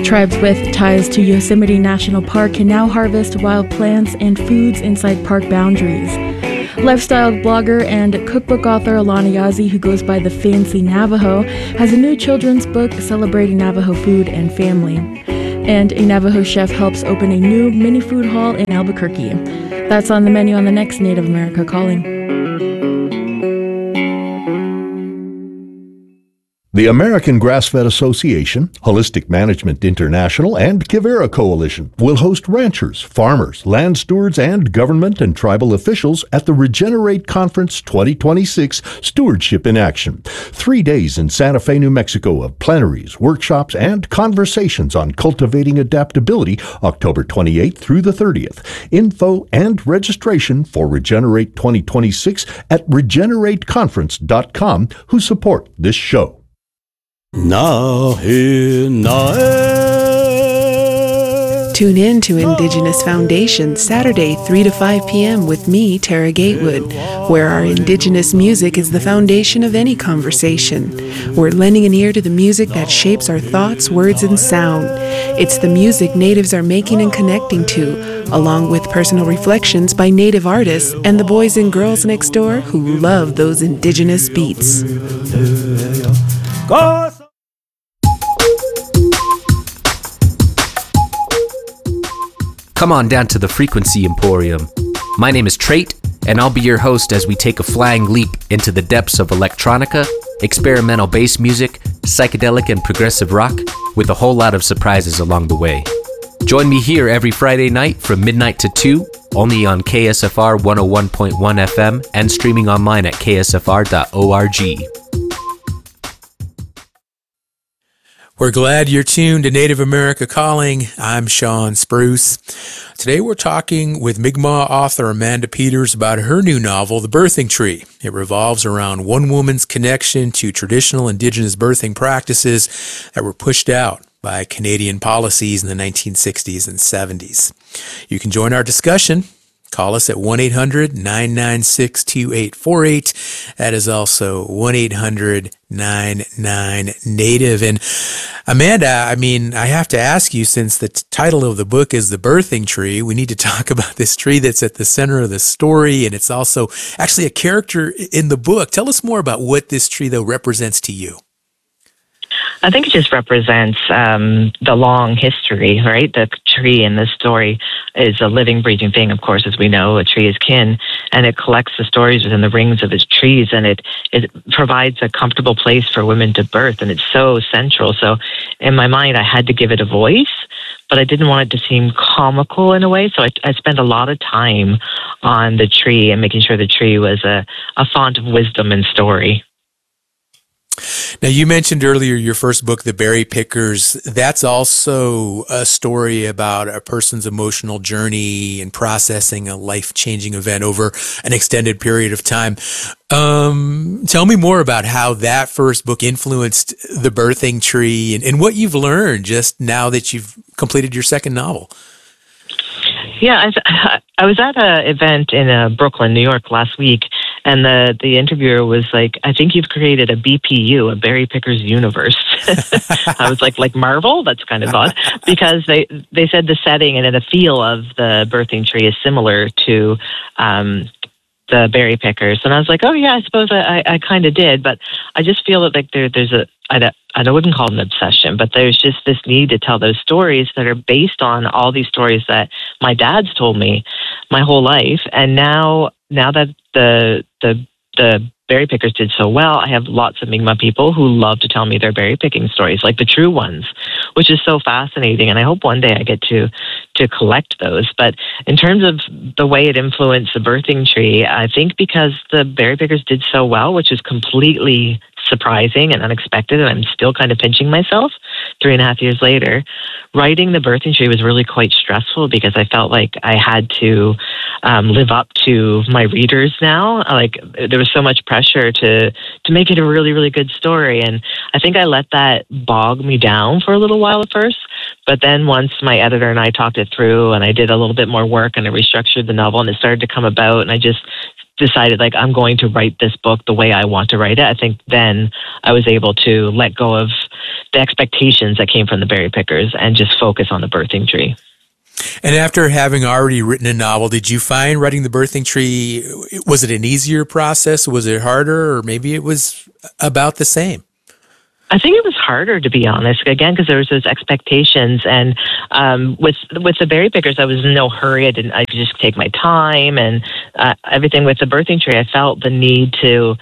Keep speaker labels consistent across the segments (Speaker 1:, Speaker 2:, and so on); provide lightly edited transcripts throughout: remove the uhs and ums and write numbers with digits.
Speaker 1: Tribes with ties to Yosemite National Park can now harvest wild plants and foods inside park boundaries. Lifestyle blogger and cookbook author Alana Yazzie, who goes by the Fancy Navajo, has a new children's book celebrating Navajo food and family. And a Navajo chef helps open a new mini food hall in Albuquerque. That's on the menu on the next Native America Calling.
Speaker 2: The American Grass-Fed Association, Holistic Management International, and Quivira Coalition will host ranchers, farmers, land stewards, and government and tribal officials at the Regenerate Conference 2026 Stewardship in Action. 3 days in Santa Fe, New Mexico of plenaries, workshops, and conversations on cultivating adaptability, October 28th through the 30th. Info and registration for Regenerate 2026 at regenerateconference.com, who support this show.
Speaker 3: Tune in to Indigenous Foundation Saturday 3 to 5 p.m. with me, Tara Gatewood, where our Indigenous music is the foundation of any conversation. We're lending an ear to the music that shapes our thoughts, words, and sound. It's the music Natives are making and connecting to, along with personal reflections by Native artists and the boys and girls next door who love those Indigenous beats.
Speaker 4: Come on down to the Frequency Emporium. My name is Trait, and I'll be your host as we take a flying leap into the depths of electronica, experimental bass music, psychedelic and progressive rock, with a whole lot of surprises along the way. Join me here every Friday night from midnight to 2, only on KSFR 101.1 FM and streaming online at ksfr.org.
Speaker 5: We're glad you're tuned to Native America Calling. I'm Sean Spruce. Today we're talking with Mi'kmaq author Amanda Peters about her new novel, The Birthing Tree. It revolves around one woman's connection to traditional Indigenous birthing practices that were pushed out by Canadian policies in the 1960s and 70s. You can join our discussion. Call us at 1-800-996-2848. That is also 1-800-99-NATIVE. And Amanda, I have to ask you, since the title of the book is The Birthing Tree, we need to talk about this tree that's at the center of the story, and it's also actually a character in the book. Tell us more about what this tree, though, represents to you.
Speaker 6: I think it just represents the long history, right? The tree in this story is a living, breathing thing, of course, as we know. A tree is kin, and it collects the stories within the rings of its trees, and it provides a comfortable place for women to birth, and it's so central. So in my mind, I had to give it a voice, but I didn't want it to seem comical in a way, so I spent a lot of time on the tree and making sure the tree was a font of wisdom and story.
Speaker 5: Now, you mentioned earlier your first book, The Berry Pickers. That's also a story about a person's emotional journey and processing a life-changing event over an extended period of time. Tell me more about how that first book influenced The Birthing Tree and what you've learned just now that you've completed your second novel.
Speaker 6: Yeah, I was at an event in Brooklyn, New York last week, and the interviewer was like, I think you've created a BPU, a Berry Pickers universe. I was like Marvel? That's kind of odd. Because they said the setting and the feel of the birthing tree is similar to the Berry Pickers. And I was like, oh yeah, I suppose I kind of did. But I just feel that like there's I wouldn't call it an obsession, but there's just this need to tell those stories that are based on all these stories that my dad's told me my whole life. And now that the berry pickers did so well, I have lots of Mi'kmaq people who love to tell me their berry picking stories, like the true ones, which is so fascinating. And I hope one day I get to collect those. But in terms of the way it influenced the birthing tree, I think because the berry pickers did so well, which is completely surprising and unexpected, and I'm still kind of pinching myself 3.5 years later, writing The Birthing Tree was really quite stressful because I felt like I had to live up to my readers now. Like there was so much pressure to make it a really, really good story. And I think I let that bog me down for a little while at first. But then once my editor and I talked it through and I did a little bit more work and I restructured the novel and it started to come about and I just decided like I'm going to write this book the way I want to write it, I think then I was able to let go of the expectations that came from the Berry Pickers and just focus on the birthing tree.
Speaker 5: And after having already written a novel, did you find writing The Birthing Tree, was it an easier process? Was it harder? Or maybe it was about the same?
Speaker 6: I think it was harder, to be honest, again, because there was those expectations. And with the Berry Pickers, I was in no hurry. I could just take my time and everything. With the Birthing Tree, I felt the need to,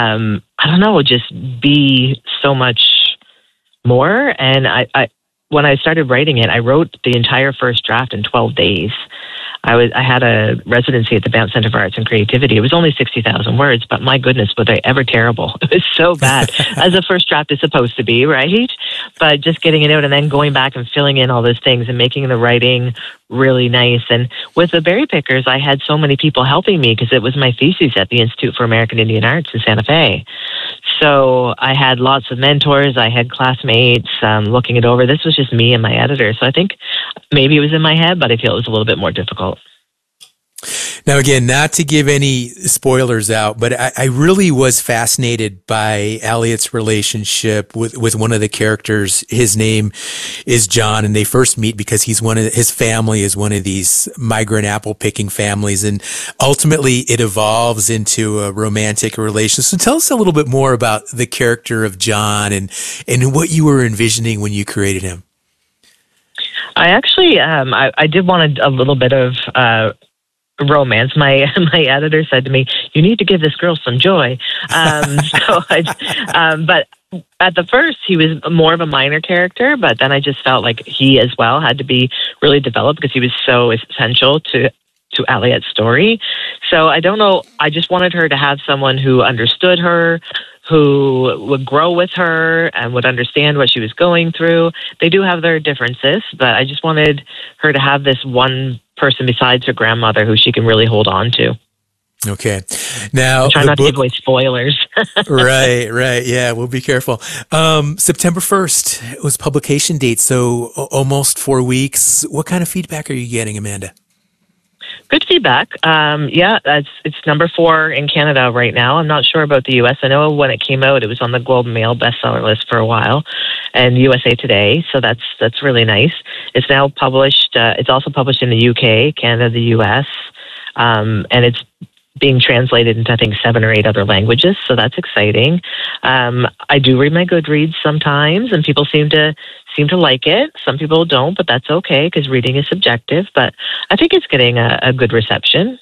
Speaker 6: just be so much more. And when I started writing it, I wrote the entire first draft in 12 days. I had a residency at the Banff Center for Arts and Creativity. It was only 60,000 words, but my goodness, were they ever terrible. It was so bad, as a first draft is supposed to be, right? But just getting it out and then going back and filling in all those things and making the writing really nice. And with the Berry Pickers, I had so many people helping me because it was my thesis at the Institute for American Indian Arts in Santa Fe. So I had lots of mentors. I had classmates looking it over. This was just me and my editor. So I think maybe it was in my head, but I feel it was a little bit more difficult.
Speaker 5: Now, again, not to give any spoilers out, but I really was fascinated by Elliot's relationship with one of the characters. His name is John, and they first meet because his family is one of these migrant apple picking families, and ultimately it evolves into a romantic relationship. So tell us a little bit more about the character of John and what you were envisioning when you created him.
Speaker 6: I actually, I did want a little bit of romance. My editor said to me, "You need to give this girl some joy." But at the first, he was more of a minor character, but then I just felt like he as well had to be really developed because he was so essential to Elliot's story. So I don't know. I just wanted her to have someone who understood her, who would grow with her and would understand what she was going through. They do have their differences, but I just wanted her to have this one person besides her grandmother who she can really hold on to.
Speaker 5: Okay. Now,
Speaker 6: try not to give away spoilers.
Speaker 5: Right. Yeah, we'll be careful. September 1st was publication date, so almost 4 weeks. What kind of feedback are you getting, Amanda?
Speaker 6: Good feedback. It's number 4 in Canada right now. I'm not sure about the U.S. I know when it came out, it was on the Globe and Mail bestseller list for a while, and USA Today. So that's really nice. It's now published. It's also published in the UK, Canada, the U.S., and it's being translated into, I think, 7 or 8 other languages. So that's exciting. I do read my Goodreads sometimes, and people seem to like it. Some people don't, but that's okay because reading is subjective. But I think it's getting a good reception.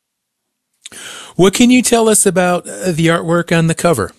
Speaker 5: What can you tell us about the artwork on the cover?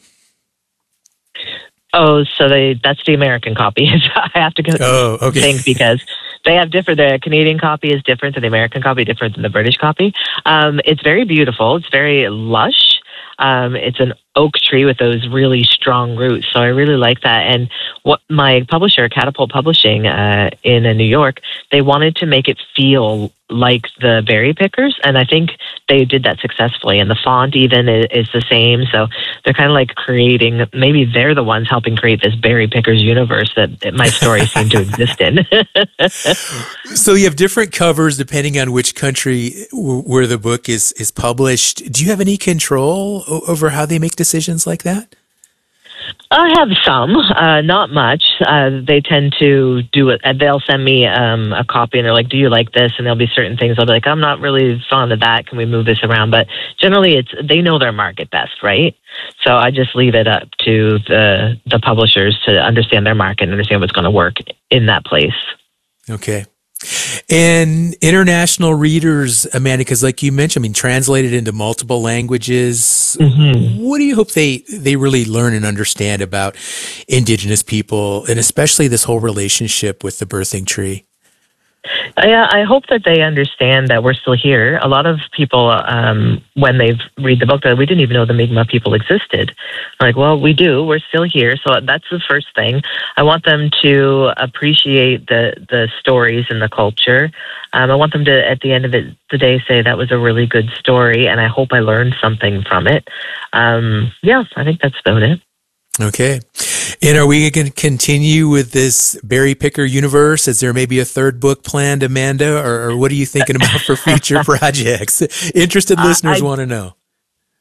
Speaker 6: Oh, so that's the American copy. I have to go think because they have different. The Canadian copy is different than the American copy, different than the British copy. It's very beautiful. It's very lush. It's an oak tree with those really strong roots. So I really like that. And what my publisher, Catapult Publishing, in New York, they wanted to make it feel like the Berry Pickers, and I think they did that successfully. And the font even is the same. So they're kind of like creating, maybe they're the ones helping create this Berry Pickers universe that my story seemed to exist in.
Speaker 5: So you have different covers depending on which country where the book is published. Do you have any control over how they make decisions like that?
Speaker 6: I have some, not much. They tend to do it. They'll send me a copy and they're like, "Do you like this?" And there'll be certain things I'll be like, "I'm not really fond of that. Can we move this around?" But generally, they know their market best, right? So I just leave it up to the publishers to understand their market and understand what's going to work in that place. Okay.
Speaker 5: And international readers, Amanda, because like you mentioned, I mean, translated into multiple languages. Mm-hmm. What do you hope they really learn and understand about Indigenous people, and especially this whole relationship with the birthing tree?
Speaker 6: Yeah, I hope that they understand that we're still here. A lot of people, when they read the book, that we didn't even know the Mi'kmaq people existed. I'm like, well, we do. We're still here. So that's the first thing. I want them to appreciate the stories and the culture. I want them to, at the end of the day, say that was a really good story, and I hope I learned something from it. I think that's about it.
Speaker 5: Okay. And are we going to continue with this Berry Picker universe? Is there maybe a third book planned, Amanda? Or what are you thinking about for future projects? Interested listeners want to know.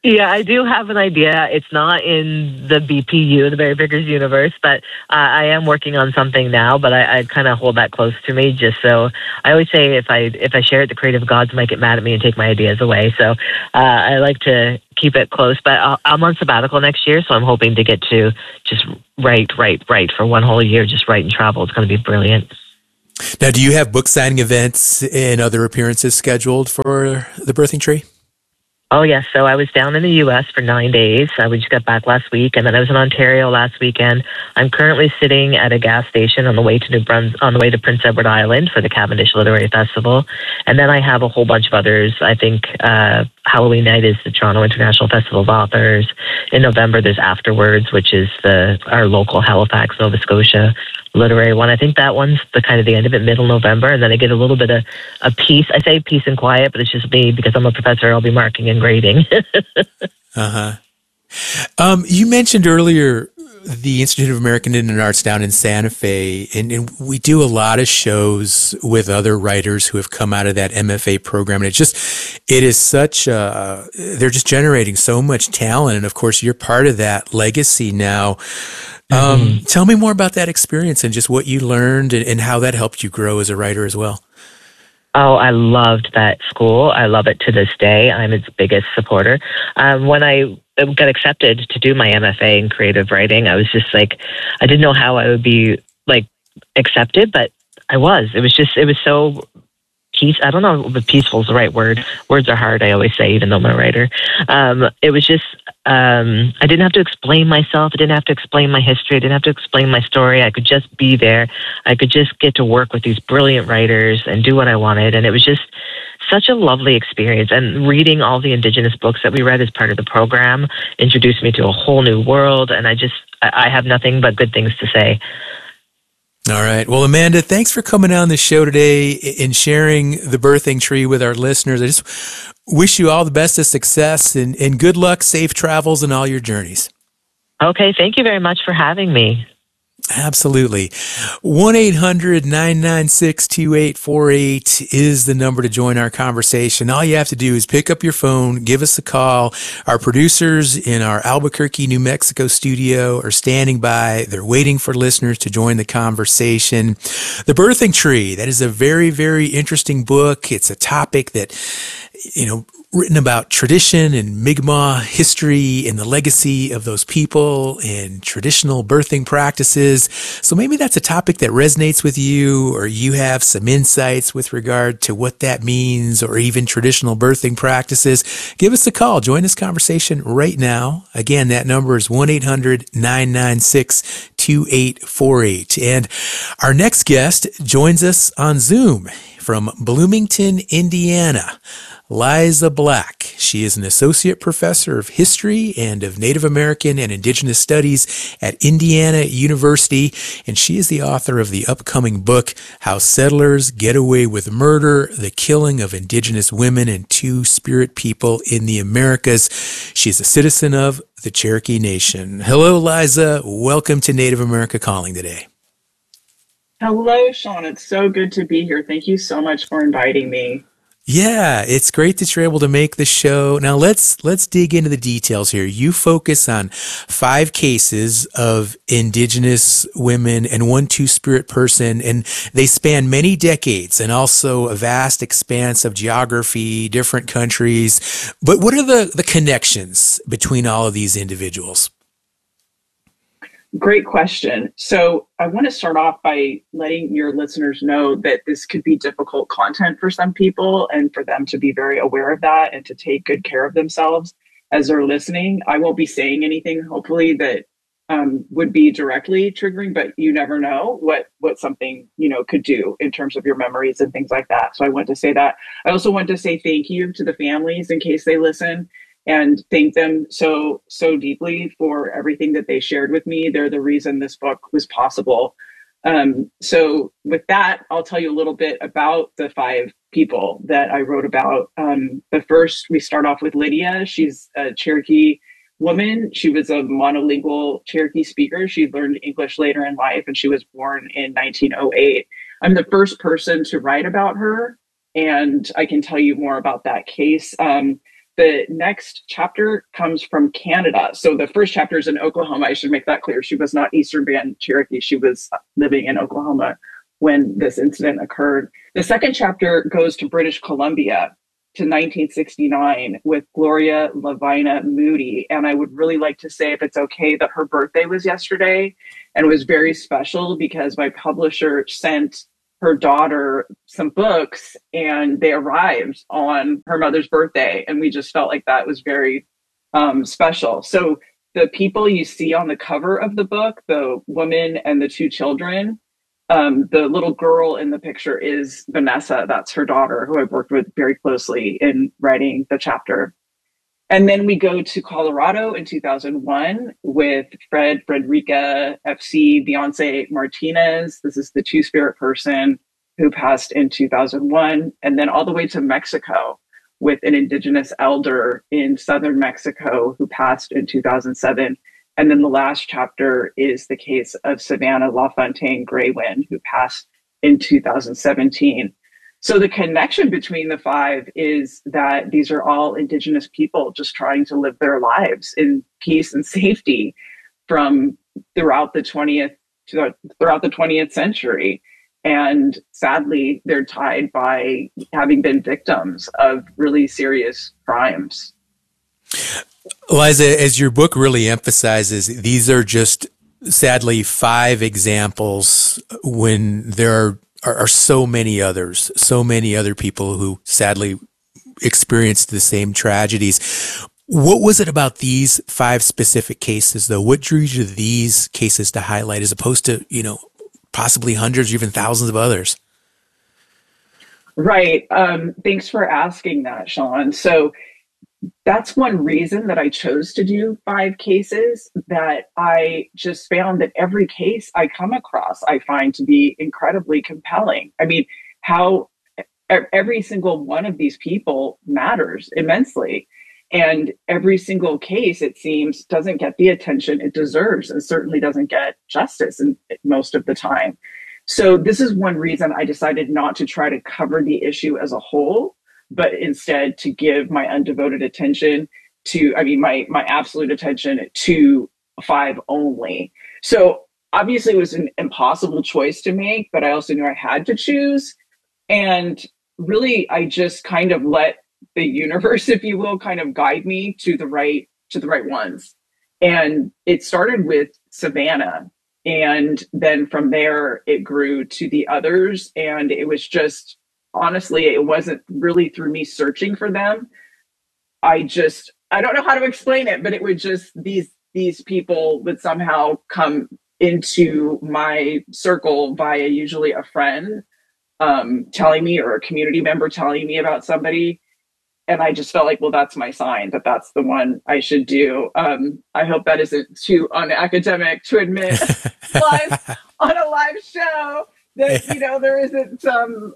Speaker 6: Yeah, I do have an idea. It's not in the BPU, the Berry Pickers universe, but I am working on something now. But I kind of hold that close to me, just so I always say if I share it, the creative gods might get mad at me and take my ideas away. So I like to keep it close. But I'm on sabbatical next year, so I'm hoping to get to just write for one whole year, just write and travel. It's going to be brilliant.
Speaker 5: Now, do you have book signing events and other appearances scheduled for The Birthing Tree?
Speaker 6: Oh, yes. So I was down in the U.S. for 9 days. We just got back last week, and then I was in Ontario last weekend. I'm currently sitting at a gas station on the way to on the way to Prince Edward Island for the Cavendish Literary Festival. And then I have a whole bunch of others. I think Halloween night is the Toronto International Festival of Authors. In November, there's Afterwards, which is our local Halifax, Nova Scotia literary one. I think that one's the end of it, middle November, and then I get a little bit of a peace. I say peace and quiet, but it's just me because I'm a professor. I'll be marking and grading.
Speaker 5: You mentioned earlier the Institute of American Indian Arts down in Santa Fe, and we do a lot of shows with other writers who have come out of that MFA program. And it is such they're just generating so much talent, and of course you're part of that legacy now. Tell me more about that experience and just what you learned and how that helped you grow as a writer as well.
Speaker 6: Oh, I loved that school. I love it to this day. I'm its biggest supporter. When I got accepted to do my MFA in creative writing, I was just like, I didn't know how I would be accepted, but I was. It was so peace. I don't know if peaceful is the right word. Words are hard, I always say, even though I'm a writer. It was just, I didn't have to explain myself. I didn't have to explain my history. I didn't have to explain my story. I could just be there. I could just get to work with these brilliant writers and do what I wanted. And it was just such a lovely experience. And reading all the Indigenous books that we read as part of the program introduced me to a whole new world. And I have nothing but good things to say.
Speaker 5: All right. Well, Amanda, thanks for coming on the show today and sharing The Birthing Tree with our listeners. I just wish you all the best of success and good luck, safe travels in all your journeys.
Speaker 6: Okay. Thank you very much for having me.
Speaker 5: Absolutely. 1-800-996-2848 is the number to join our conversation. All you have to do is pick up your phone, give us a call. Our producers in our Albuquerque, New Mexico studio are standing by. They're waiting for listeners to join the conversation. The Birthing Tree, that is a very, very interesting book. It's a topic that, written about tradition and Mi'kmaq history and the legacy of those people and traditional birthing practices. So maybe that's a topic that resonates with you, or you have some insights with regard to what that means, or even traditional birthing practices. Give us a call. Join this conversation right now. Again, that number is 1-800-996-2848. And our next guest joins us on Zoom from Bloomington, Indiana. Liza Black. She is an associate professor of history and of Native American and Indigenous Studies at Indiana University, and she is the author of the upcoming book, How Settlers Get Away with Murder, The Killing of Indigenous Women and Two-Spirit People in the Americas. She is a citizen of the Cherokee Nation. Hello, Liza. Welcome to Native America Calling today.
Speaker 7: Hello, Sean. It's so good to be here. Thank you so much for inviting me.
Speaker 5: Yeah, it's great that you're able to make the show. Now let's dig into the details here. You focus on 5 cases of Indigenous women and one Two-Spirit person, and they span many decades and also a vast expanse of geography, different countries. But what are the connections between all of these individuals?
Speaker 7: Great question. So I want to start off by letting your listeners know that this could be difficult content for some people, and for them to be very aware of that and to take good care of themselves as they're listening. I won't be saying anything, hopefully, that would be directly triggering, but you never know what something, could do in terms of your memories and things like that. So I want to say that. I also want to say thank you to the families in case they listen, and thank them so deeply for everything that they shared with me. They're the reason this book was possible. So with that, I'll tell you a little bit about the 5 people that I wrote about. The first, we start off with Lydia. She's a Cherokee woman. She was a monolingual Cherokee speaker. She learned English later in life, and she was born in 1908. I'm the first person to write about her, and I can tell you more about that case. the next chapter comes from Canada. So the first chapter is in Oklahoma. I should make that clear. She was not Eastern Band Cherokee. She was living in Oklahoma when this incident occurred. The second chapter goes to British Columbia to 1969 with Gloria Lavina Moody. And I would really like to say, if it's okay, that her birthday was yesterday, and it was very special because my publisher sent her daughter some books and they arrived on her mother's birthday. And we just felt like that was very special. So the people you see on the cover of the book, the woman and the two children, the little girl in the picture is Vanessa. That's her daughter, who I've worked with very closely in writing the chapter. And then we go to Colorado in 2001 with Frederica FC Beyonce Martinez. This is the Two-Spirit person who passed in 2001. And then all the way to Mexico with an indigenous elder in southern Mexico who passed in 2007. And then the last chapter is the case of Savannah LaFontaine Graywin, who passed in 2017. So the connection between the five is that these are all indigenous people just trying to live their lives in peace and safety from throughout the 20th century. And sadly, they're tied by having been victims of really serious crimes.
Speaker 5: Liza, as your book really emphasizes, these are just sadly 5 examples when there are so many others, so many other people who sadly experienced the same tragedies. What was it about these 5 specific cases, though? What drew you to these cases to highlight as opposed to, possibly hundreds or even thousands of others?
Speaker 7: Right. Thanks for asking that, Sean. So that's one reason that I chose to do 5 cases, that I just found that every case I come across, I find to be incredibly compelling. I mean, how every single one of these people matters immensely. And every single case, it seems, doesn't get the attention it deserves, and certainly doesn't get justice most of the time. So this is one reason I decided not to try to cover the issue as a whole, but instead to give my undevoted attention to, my absolute attention to 5 only. So obviously it was an impossible choice to make, but I also knew I had to choose. And really, I just kind of let the universe, if you will, kind of guide me to the right ones. And it started with Savannah. And then from there, it grew to the others. And it was just, honestly, it wasn't really through me searching for them. I don't know how to explain it, but it would just, these people would somehow come into my circle via usually a friend telling me, or a community member telling me about somebody. And I just felt like, well, that's my sign that that's the one I should do. I hope that isn't too unacademic to admit live on a live show that, there isn't some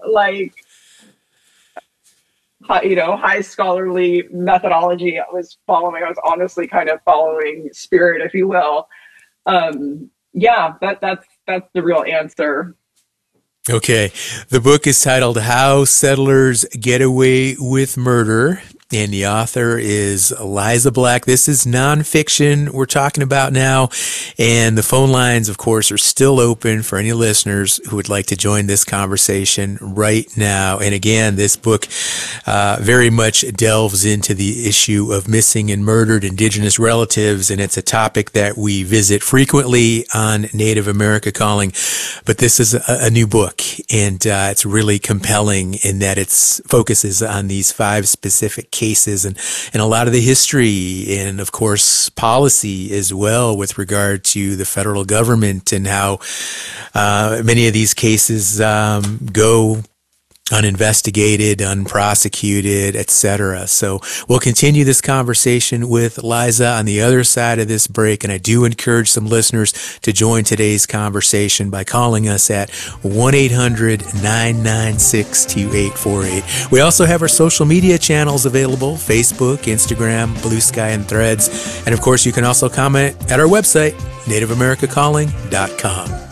Speaker 7: high scholarly methodology I was following. I was honestly kind of following spirit, if you will. That's the real answer.
Speaker 5: Okay. The book is titled How Settlers Get Away with Murder, and the author is Liza Black. This is nonfiction we're talking about now, and the phone lines, of course, are still open for any listeners who would like to join this conversation right now. And again, this book very much delves into the issue of missing and murdered Indigenous relatives, and it's a topic that we visit frequently on Native America Calling. But this is a new book, and it's really compelling in that it focuses on these 5 specific cases and a lot of the history and, of course, policy as well with regard to the federal government and how many of these cases go uninvestigated, unprosecuted, etc. So we'll continue this conversation with Liza on the other side of this break, and I do encourage some listeners to join today's conversation by calling us at 1-800-996-2848. We also have our social media channels available: Facebook, Instagram, Blue Sky, and Threads. And of course, you can also comment at our website, nativeamericacalling.com.